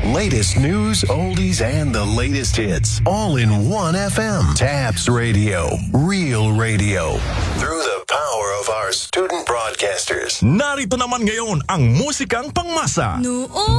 latest news, oldies, and the latest hits. All in one FM. Tabs Radio. Real radio. Through the power of our student broadcasters. Narito naman ngayon ang musikang pangmasa. Noon